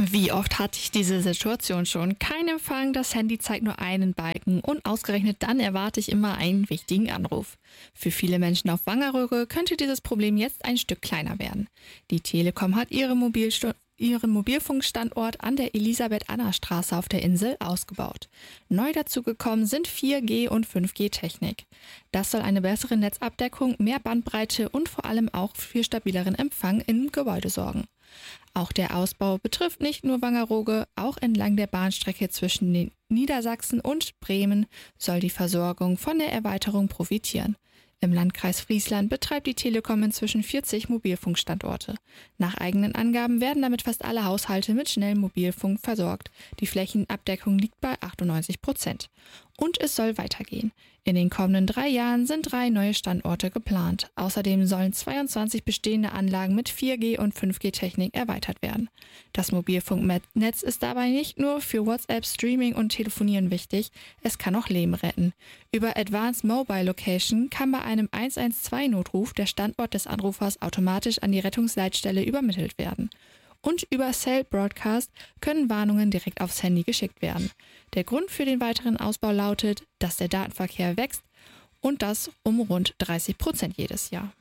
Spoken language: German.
Wie oft hatte ich diese Situation schon? Kein Empfang, das Handy zeigt nur einen Balken und ausgerechnet dann erwarte ich immer einen wichtigen Anruf. Für viele Menschen auf Wangerooge könnte dieses Problem jetzt ein Stück kleiner werden. Die Telekom hat ihren Mobilfunkstandort an der Elisabeth-Anna-Straße auf der Insel ausgebaut. Neu dazugekommen sind 4G- und 5G-Technik. Das soll eine bessere Netzabdeckung, mehr Bandbreite und vor allem auch für stabileren Empfang im Gebäude sorgen. Auch der Ausbau betrifft nicht nur Wangerooge, auch entlang der Bahnstrecke zwischen den Niedersachsen und Bremen soll die Versorgung von der Erweiterung profitieren. Im Landkreis Friesland betreibt die Telekom inzwischen 40 Mobilfunkstandorte. Nach eigenen Angaben werden damit fast alle Haushalte mit schnellem Mobilfunk versorgt. Die Flächenabdeckung liegt bei 98%. Und es soll weitergehen. In den kommenden 3 Jahren sind 3 neue Standorte geplant. Außerdem sollen 22 bestehende Anlagen mit 4G- und 5G-Technik erweitert werden. Das Mobilfunknetz ist dabei nicht nur für WhatsApp, Streaming und Telefonieren wichtig, es kann auch Leben retten. Über Advanced Mobile Location kann bei einem 112-Notruf der Standort des Anrufers automatisch an die Rettungsleitstelle übermittelt werden. Und über Cell Broadcast können Warnungen direkt aufs Handy geschickt werden. Der Grund für den weiteren Ausbau lautet, dass der Datenverkehr wächst und das um rund 30% jedes Jahr.